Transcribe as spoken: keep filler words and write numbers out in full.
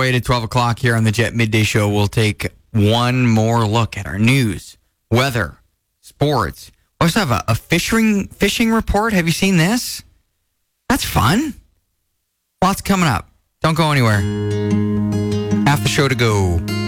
way to twelve o'clock here on the Jet Midday Show. We'll take one more look at our news, weather, sports. We also have a, a fishing fishing report. Have you seen this? That's fun. Lots coming up. Don't go anywhere. Half the show to go.